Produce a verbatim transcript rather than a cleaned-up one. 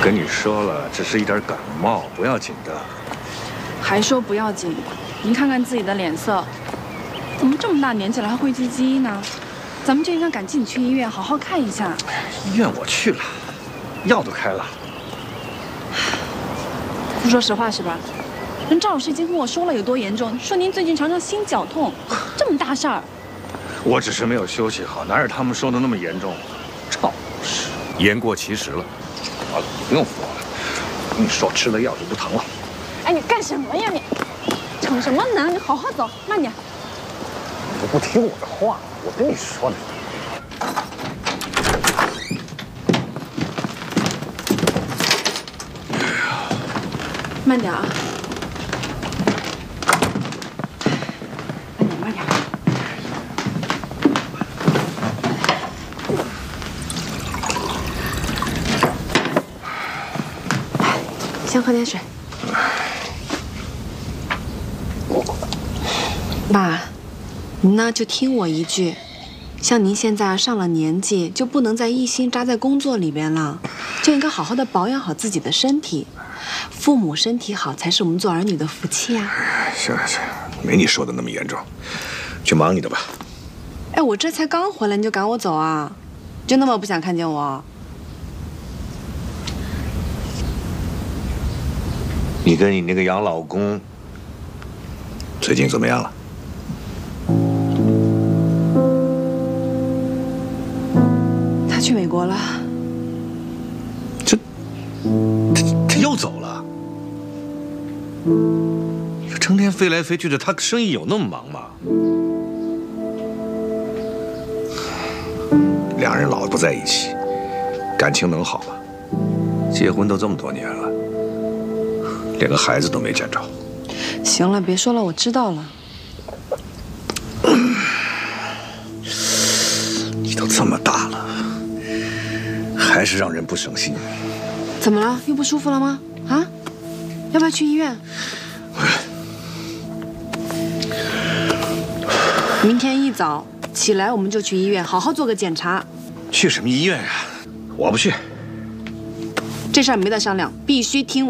跟你说了，只是一点感冒，不要紧的。 还说不要紧？您看看自己的脸色，怎么这么大年纪了还会唧唧呢？咱们就应该赶紧去医院好好看一下。 医院我去了，药都开了。 不说实话是吧？人赵老师已经跟我说了有多严重，说您最近常常心绞痛，这么大事儿。 我只是没有休息好，哪有他们说的那么严重？赵老师言过其实了。好了，不用扶我了。我跟你说，吃了药就不疼了。 哎，你干什么呀你？逞什么能？你好好走，慢点。 你不听我的话，我跟你说的。 慢点啊。慢点，慢点。先喝点水。爸，您呢就听我一句，像您现在上了年纪，就不能再一心扎在工作里边了，就应该好好的保养好自己的身体。父母身体好才是我们做儿女的福气啊！ 行了行了，没你说的那么严重，去忙你的吧。 哎，我这才刚回来你就赶我走啊？就那么不想看见我？ 你跟你那个洋老公最近怎么样了？ 他去美国了。 这，他他又走了？这成天飞来飞去的，他生意有那么忙吗？两人老不在一起，感情能好吗？结婚都这么多年了，连个孩子都没见着。 行了，别说了，我知道了。 你都这么大了，还是让人不省心。 怎么了？又不舒服了吗？啊？要不要去医院？明天一早起来我们就去医院，好好做个检查。 去什么医院呀？我不去。 这事儿没得商量，必须听我。